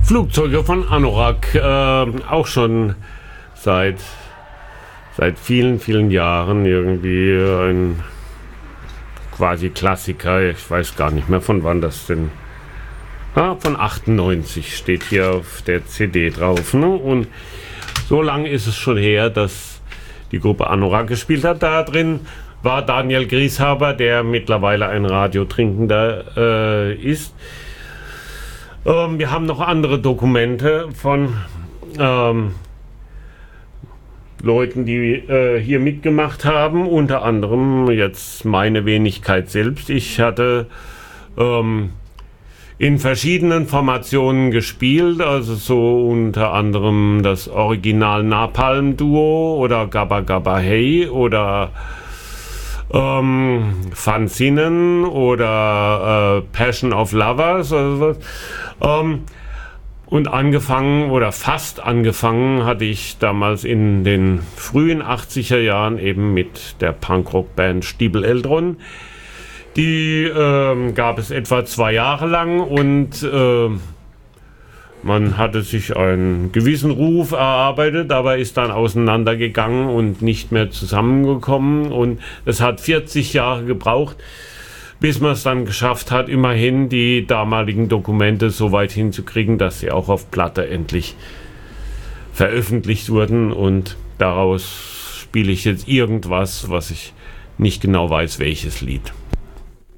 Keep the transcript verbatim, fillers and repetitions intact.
Flugzeuge von Anorak, äh, auch schon seit, seit vielen, vielen Jahren irgendwie ein quasi Klassiker. Ich weiß gar nicht mehr, von wann das denn... Ah, von achtundneunzig steht hier auf der C D drauf. Ne? Und so lange ist es schon her, dass die Gruppe Anorak gespielt hat. Da drin war Daniel Grieshaber, der mittlerweile ein Radiotrinkender äh, ist. Ähm, wir haben noch andere Dokumente von ähm, Leuten, die äh, hier mitgemacht haben. Unter anderem jetzt meine Wenigkeit selbst. Ich hatte ähm, in verschiedenen Formationen gespielt, also so unter anderem das Original Napalm Duo oder Gabba Gabba Hey oder ähm, Fanzinen oder äh, Passion of Lovers oder sowas. Ähm, und angefangen oder fast angefangen hatte ich damals in den frühen achtziger Jahren eben mit der Punkrock-Band Stiebel Eldron. Die äh, gab es etwa zwei Jahre lang und äh, man hatte sich einen gewissen Ruf erarbeitet, aber ist dann auseinandergegangen und nicht mehr zusammengekommen. Und es hat vierzig Jahre gebraucht, bis man es dann geschafft hat, immerhin die damaligen Dokumente so weit hinzukriegen, dass sie auch auf Platte endlich veröffentlicht wurden. Und daraus spiele ich jetzt irgendwas, was ich nicht genau weiß, welches Lied.